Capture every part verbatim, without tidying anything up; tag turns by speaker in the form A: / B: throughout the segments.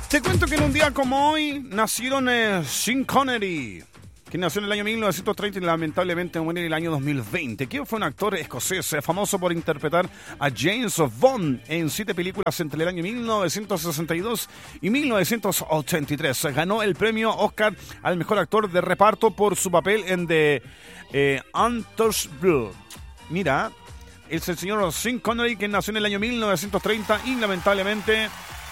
A: Te cuento que en un día como hoy nacieron eh, Sean Connery, que nació en el año mil novecientos treinta y lamentablemente muere en el año dos mil veinte. Que fue un actor escocés eh, famoso por interpretar a James Bond en siete películas entre el año mil novecientos sesenta y dos y mil novecientos ochenta y tres. Ganó el premio Oscar al mejor actor de reparto por su papel en The eh, Untouchable. Mira, es el señor Sean Connery, que nació en el año mil novecientos treinta y lamentablemente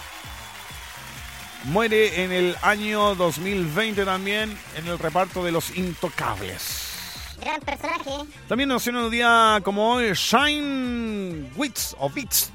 A: muere en el año dos mil veinte también en el reparto de Los Intocables.
B: Gran personaje.
A: También nació en un día como hoy Shine Witz o Beats.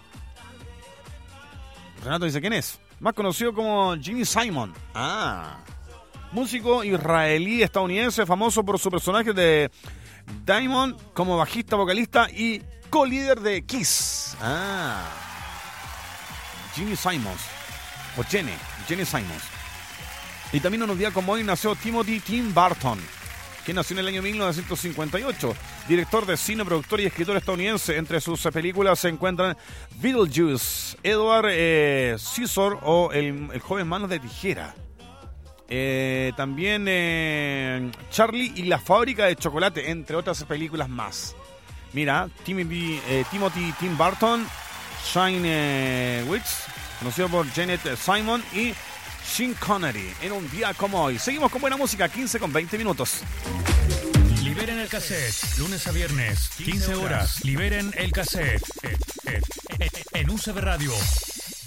A: Renato dice quién es. Más conocido como Gene Simon. Ah. Músico israelí estadounidense famoso por su personaje de Diamond como bajista, vocalista y co-líder de Kiss. Ah. Gene Simons. O Jenny, Jenny Simons. Y también en un día como hoy nació Timothy Tim Burton, que nació en el año mil novecientos cincuenta y ocho. Director de cine, productor y escritor estadounidense. Entre sus películas se encuentran Beetlejuice, Edward eh, Scissor o el, el joven Manos de Tijera. Eh, también eh, Charlie y la fábrica de chocolate, entre otras películas más. Mira, Timothy, eh, Timothy Tim Burton, Shine eh, Witz, conocido por Janet Simon y Sean Connery, en un día como hoy. Seguimos con buena música, quince con veinte minutos.
C: Liberen el cassette, lunes a viernes, quince horas. Liberen el cassette en U C B Radio.